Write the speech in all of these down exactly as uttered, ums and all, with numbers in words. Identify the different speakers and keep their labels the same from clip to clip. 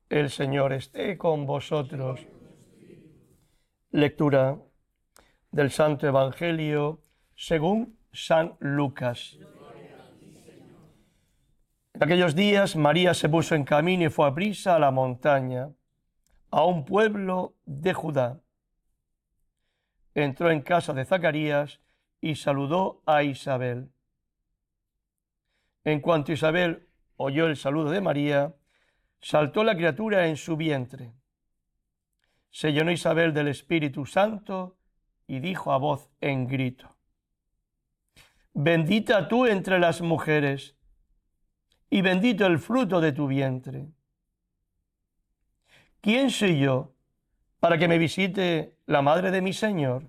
Speaker 1: El Señor esté con vosotros. Lectura del Santo Evangelio según San Lucas. En aquellos días María se puso en camino y fue a prisa a la montaña, a un pueblo de Judá. Entró en casa de Zacarías y saludó a Isabel. En cuanto Isabel oyó el saludo de María, saltó la criatura en su vientre. Se llenó Isabel del Espíritu Santo y dijo a voz en grito: Bendita tú entre las mujeres, y bendito el fruto de tu vientre. ¿Quién soy yo para que me visite la madre de mi Señor?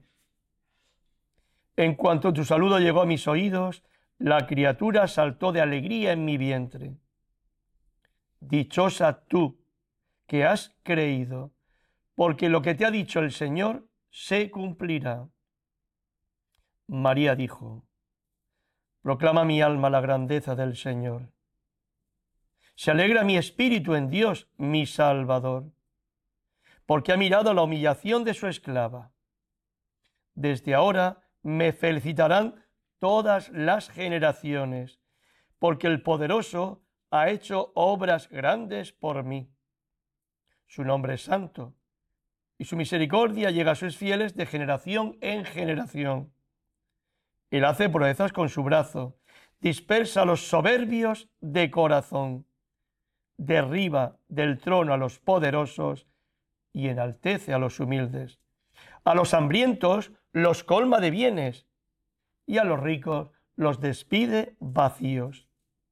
Speaker 1: En cuanto tu saludo llegó a mis oídos, la criatura saltó de alegría en mi vientre. Dichosa tú que has creído, porque lo que te ha dicho el Señor se cumplirá. María dijo: Proclama mi alma la grandeza del Señor. Se alegra mi espíritu en Dios, mi Salvador, porque ha mirado la humillación de su esclava. Desde ahora me felicitarán todas las generaciones, porque el Poderoso ha hecho obras grandes por mí. Su nombre es santo, y su misericordia llega a sus fieles de generación en generación. Él hace proezas con su brazo, dispersa a los soberbios de corazón, derriba del trono a los poderosos y enaltece a los humildes. A los hambrientos los colma de bienes y a los ricos los despide vacíos.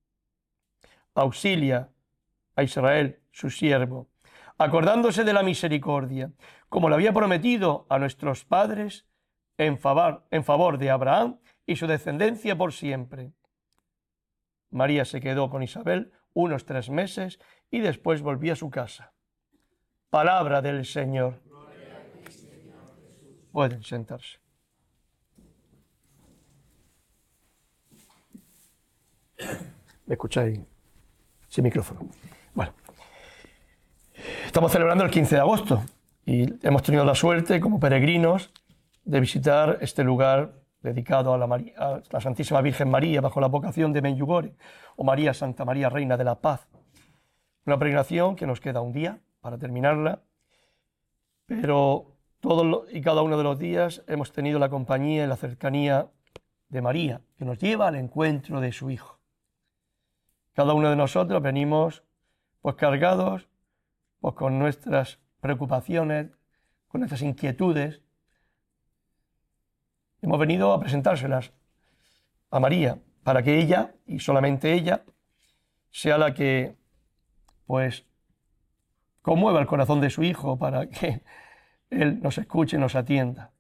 Speaker 1: Auxilia a Israel, su siervo, acordándose de la misericordia, como lo había prometido a nuestros padres, en favor, en favor de Abraham y su descendencia por siempre. María se quedó con Isabel unos tres meses y después volvió a su casa. Palabra del Señor. Pueden sentarse. ¿Me escucháis? Sin micrófono. Bueno, estamos celebrando el quince de agosto y hemos tenido la suerte, como peregrinos, de visitar este lugar dedicado a la, María, a la Santísima Virgen María, bajo la vocación de Medjugorje, o María Santa María, Reina de la Paz. Una peregrinación que nos queda un día para terminarla, pero todos y cada uno de los días hemos tenido la compañía y la cercanía de María, que nos lleva al encuentro de su Hijo. Cada uno de nosotros venimos pues cargados pues, con nuestras preocupaciones, con nuestras inquietudes. Hemos venido a presentárselas a María para que ella, y solamente ella, sea la que pues conmueva el corazón de su Hijo para que Él nos escuche y nos atienda.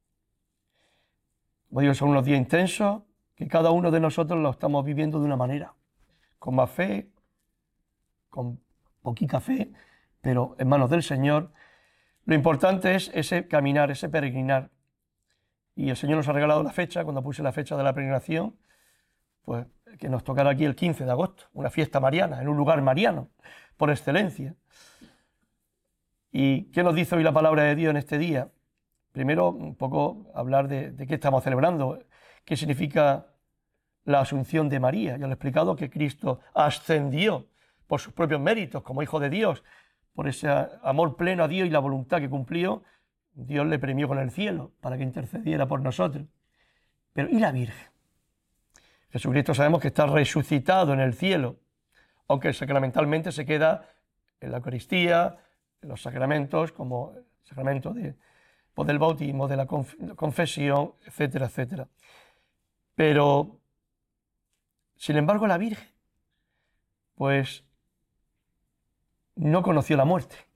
Speaker 1: Como digo, son unos días intensos que cada uno de nosotros lo estamos viviendo de una manera, con más fe, con poquita fe, pero en manos del Señor. Lo importante es ese caminar, ese peregrinar. Y el Señor nos ha regalado la fecha, cuando puse la fecha de la peregrinación, pues que nos tocará aquí el quince de agosto, una fiesta mariana, en un lugar mariano, por excelencia. ¿Y qué nos dice hoy la palabra de Dios en este día? Primero, un poco hablar de, de qué estamos celebrando, qué significa la asunción de María. Ya lo he explicado, que Cristo ascendió por sus propios méritos como Hijo de Dios, por ese amor pleno a Dios y la voluntad que cumplió. Dios le premió con el cielo para que intercediera por nosotros. Pero ¿y la Virgen? Jesucristo sabemos que está resucitado en el cielo, aunque sacramentalmente se queda en la Eucaristía, en los sacramentos, como el sacramento de, pues del bautismo, de la confesión, etcétera, etcétera. Pero, sin embargo, la Virgen, pues, no conoció la muerte.